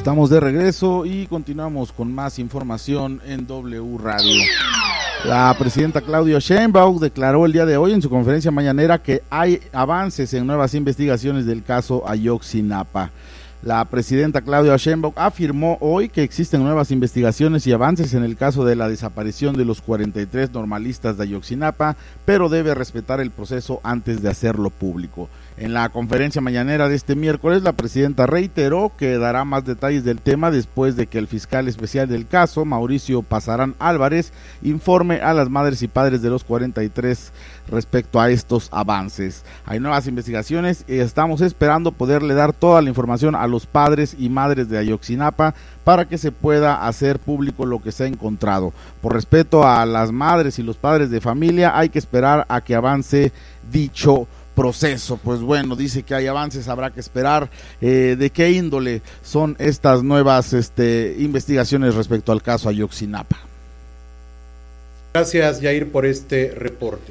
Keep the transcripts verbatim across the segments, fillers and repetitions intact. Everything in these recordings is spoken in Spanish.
Estamos de regreso y continuamos con más información en W Radio. La presidenta Claudia Sheinbaum declaró el día de hoy en su conferencia mañanera que hay avances en nuevas investigaciones del caso Ayotzinapa. La presidenta Claudia Sheinbaum afirmó hoy que existen nuevas investigaciones y avances en el caso de la desaparición de los cuarenta y tres normalistas de Ayotzinapa, pero debe respetar el proceso antes de hacerlo público. En la conferencia mañanera de este miércoles, la presidenta reiteró que dará más detalles del tema después de que el fiscal especial del caso, Mauricio Pasarán Álvarez, informe a las madres y padres de los cuarenta y tres respecto a estos avances. Hay nuevas investigaciones y estamos esperando poderle dar toda la información a los padres y madres de Ayotzinapa para que se pueda hacer público lo que se ha encontrado. Por respeto a las madres y los padres de familia, hay que esperar a que avance dicho proceso. Pues bueno, dice que hay avances, habrá que esperar. Eh, ¿de qué índole son estas nuevas este, investigaciones respecto al caso Ayotzinapa? Gracias, Yair, por este reporte.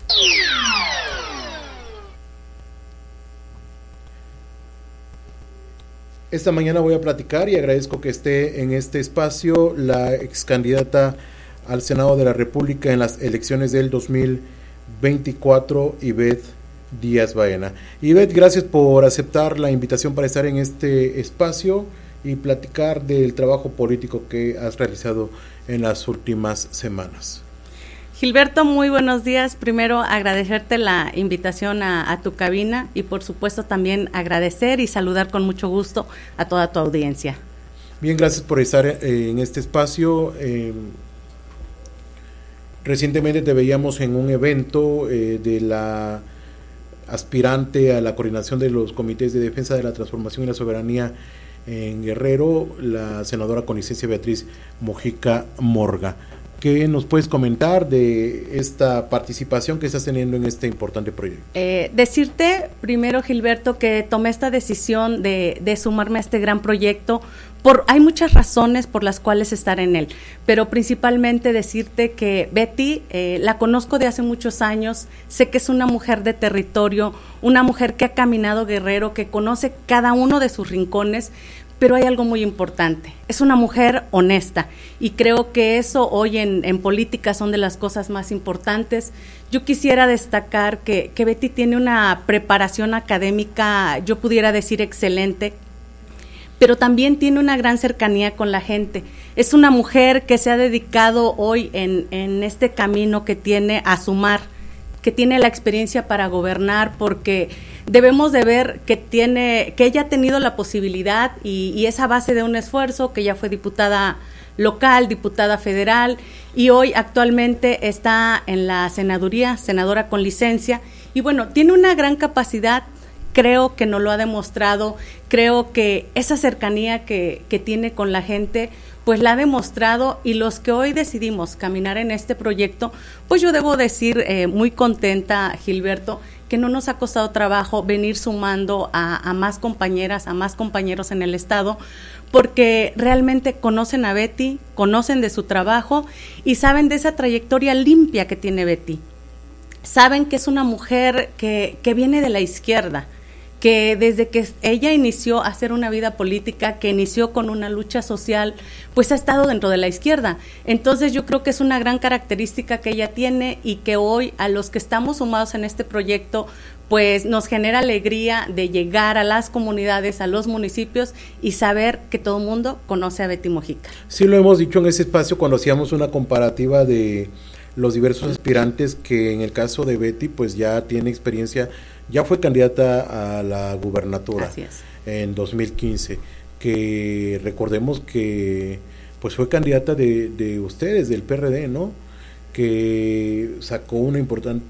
Esta mañana voy a platicar y agradezco que esté en este espacio la ex candidata al Senado de la República en las elecciones del dos mil veinticuatro, Ivette Díaz Baena. Ivette, gracias por aceptar la invitación para estar en este espacio y platicar del trabajo político que has realizado en las últimas semanas. Gilberto, muy buenos días. Primero agradecerte la invitación a, a tu cabina y por supuesto también agradecer y saludar con mucho gusto a toda tu audiencia. Bien, gracias por estar eh, en este espacio. Eh, recientemente te veíamos en un evento eh, de la aspirante a la coordinación de los comités de defensa de la transformación y la soberanía en Guerrero, la senadora con licencia Beatriz Mojica Morga. ¿Qué nos puedes comentar de esta participación que estás teniendo en este importante proyecto? Eh, decirte primero, Gilberto, que tomé esta decisión de, de sumarme a este gran proyecto. Por, hay muchas razones por las cuales estar en él, pero principalmente decirte que Betty, eh, la conozco de hace muchos años, sé que es una mujer de territorio, una mujer que ha caminado Guerrero, que conoce cada uno de sus rincones, pero hay algo muy importante, es una mujer honesta y creo que eso hoy en, en política son de las cosas más importantes. Yo quisiera destacar que, que Betty tiene una preparación académica, yo pudiera decir excelente, pero también tiene una gran cercanía con la gente. Es una mujer que se ha dedicado hoy en, en este camino que tiene a sumar, que tiene la experiencia para gobernar, porque debemos de ver que tiene, que ella ha tenido la posibilidad y, y esa base de un esfuerzo, que ella fue diputada local, diputada federal y hoy actualmente está en la senaduría, senadora con licencia y bueno, tiene una gran capacidad. Creo que nos lo ha demostrado, creo que esa cercanía que, que tiene con la gente, pues la ha demostrado y los que hoy decidimos caminar en este proyecto, pues yo debo decir eh, muy contenta, Gilberto, que no nos ha costado trabajo venir sumando a, a más compañeras, a más compañeros en el estado, porque realmente conocen a Betty, conocen de su trabajo y saben de esa trayectoria limpia que tiene Betty. Saben que es una mujer que, que viene de la izquierda, que desde que ella inició a hacer una vida política, que inició con una lucha social, pues ha estado dentro de la izquierda. Entonces yo creo que es una gran característica que ella tiene y que hoy a los que estamos sumados en este proyecto, pues nos genera alegría de llegar a las comunidades, a los municipios y saber que todo el mundo conoce a Betty Mojica. Sí, lo hemos dicho en ese espacio cuando hacíamos una comparativa de los diversos aspirantes, que en el caso de Betty pues ya tiene experiencia, ya fue candidata a la gubernatura. Así es. En dos mil quince, que recordemos que pues fue candidata de, de ustedes, del P R D, ¿no? Que sacó una importante